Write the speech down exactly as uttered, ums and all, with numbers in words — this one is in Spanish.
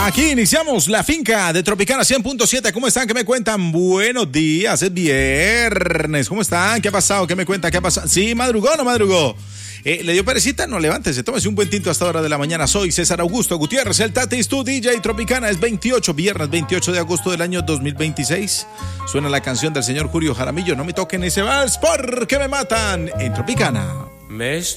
Aquí iniciamos la finca de Tropicana cien punto siete. ¿Cómo están? ¿Qué me cuentan? Buenos días, es viernes. ¿Cómo están? ¿Qué ha pasado? ¿Qué me cuentan? ¿Qué ha pasado? Sí, madrugó o no madrugó. Eh, ¿Le dio perecita? No, levántese, tómese un buen tinto hasta hora de la mañana. Soy César Augusto Gutiérrez, el Tatis, tu D J Tropicana. Es veintiocho, viernes veintiocho de agosto del año dos mil veintiséis. Suena la canción del señor Julio Jaramillo. No me toquen ese vals porque me matan en Tropicana. Me